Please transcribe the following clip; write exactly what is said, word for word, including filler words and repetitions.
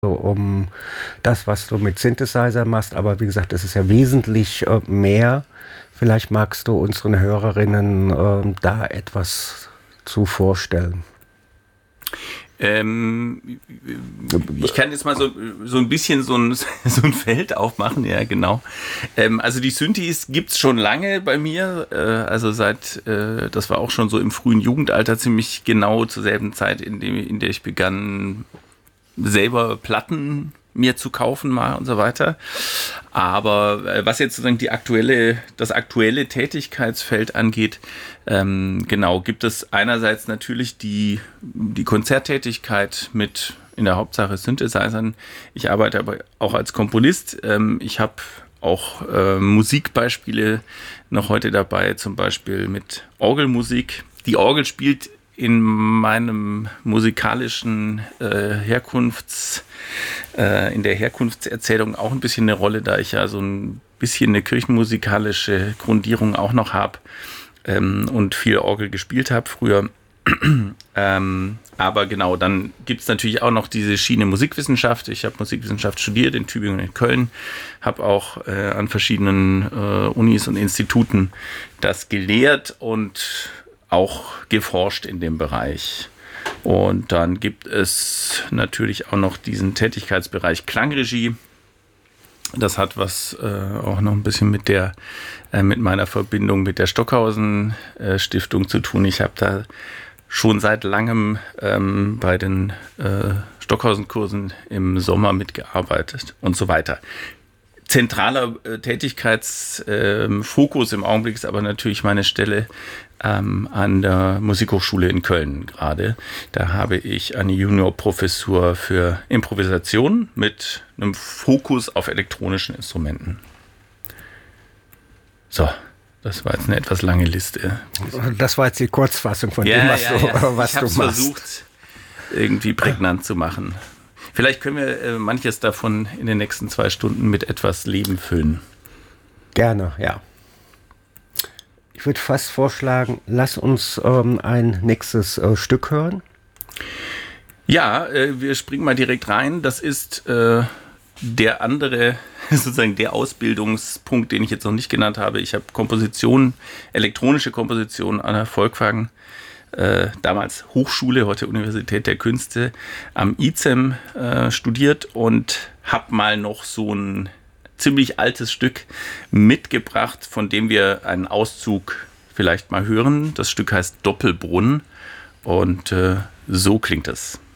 so um das, was du mit Synthesizer machst, aber wie gesagt, das ist ja wesentlich äh, mehr. Vielleicht magst du unseren Hörerinnen äh, da etwas zu vorstellen. Ähm, ich kann jetzt mal so, so ein bisschen so ein, so ein Feld aufmachen, ja genau. Ähm, also die Synthes gibt's schon lange bei mir, äh, also seit, äh, das war auch schon so im frühen Jugendalter, ziemlich genau zur selben Zeit, in, dem, in der ich begann, selber Platten mir zu kaufen mal und so weiter. Aber äh, was jetzt sozusagen die aktuelle, das aktuelle Tätigkeitsfeld angeht, ähm, genau, gibt es einerseits natürlich die, die Konzerttätigkeit mit in der Hauptsache Synthesizern. Ich arbeite aber auch als Komponist. Ähm, ich habe auch äh, Musikbeispiele noch heute dabei, zum Beispiel mit Orgelmusik. Die Orgel spielt in meinem musikalischen äh, Herkunfts, äh, in der Herkunftserzählung auch ein bisschen eine Rolle, da ich ja so ein bisschen eine kirchenmusikalische Grundierung auch noch habe ähm, und viel Orgel gespielt habe früher. ähm, aber genau, dann gibt es natürlich auch noch diese Schiene Musikwissenschaft. Ich habe Musikwissenschaft studiert in Tübingen und in Köln, habe auch äh, an verschiedenen äh, Unis und Instituten das gelehrt und auch geforscht in dem Bereich. Und dann gibt es natürlich auch noch diesen Tätigkeitsbereich Klangregie. Das hat was äh, auch noch ein bisschen mit der äh, mit meiner Verbindung mit der Stockhausen äh, Stiftung zu tun. Ich habe da schon seit langem ähm, bei den äh, Stockhausen-Kursen im Sommer mitgearbeitet und so weiter. Zentraler äh, Tätigkeitsfokus äh, im Augenblick ist aber natürlich meine Stelle ähm, an der Musikhochschule in Köln gerade. Da habe ich eine Juniorprofessur für Improvisation mit einem Fokus auf elektronischen Instrumenten. So, das war jetzt eine etwas lange Liste. Das war jetzt die Kurzfassung von ja, dem, was ja, du, ja. was ich du machst. Ich habe versucht, irgendwie prägnant zu machen. Vielleicht können wir äh, manches davon in den nächsten zwei Stunden mit etwas Leben füllen. Gerne, ja. Ich würde fast vorschlagen, lass uns ähm, ein nächstes äh, Stück hören. Ja, äh, wir springen mal direkt rein. Das ist äh, der andere, sozusagen der Ausbildungspunkt, den ich jetzt noch nicht genannt habe. Ich habe Komposition, elektronische Komposition an der Volkwang, Äh, damals Hochschule, heute Universität der Künste, am I Z E M äh, studiert und habe mal noch so ein ziemlich altes Stück mitgebracht, von dem wir einen Auszug vielleicht mal hören. Das Stück heißt Doppelbrunn und äh, so klingt es.